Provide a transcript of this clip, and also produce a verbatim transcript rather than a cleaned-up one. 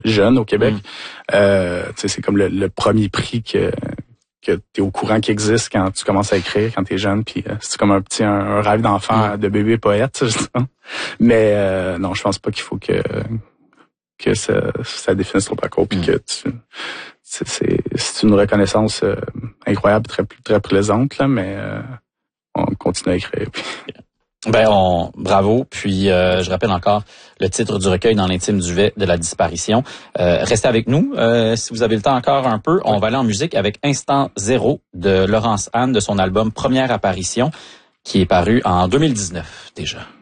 jeune au Québec. Mm. Euh, tu sais, c'est comme le, le premier prix que que t'es au courant qu'il existe quand tu commences à écrire, quand t'es jeune, puis euh, c'est comme un petit un, un rêve d'enfant, Mm. de bébé poète, justement. Mais euh, non, je pense pas qu'il faut que que ça, ça définisse ton parcours, puis mm. que tu c'est, c'est c'est une reconnaissance euh, incroyable, très très plaisante là, mais euh, on continue à écrire. Puis... Ben on bravo. Puis euh, je rappelle encore le titre du recueil Dans l'intime duvet de la disparition. Euh, restez avec nous euh, si vous avez le temps encore un peu. On va aller en musique avec Instant Zéro de Laurence Anne de son album Première apparition qui est paru en deux mille dix-neuf déjà.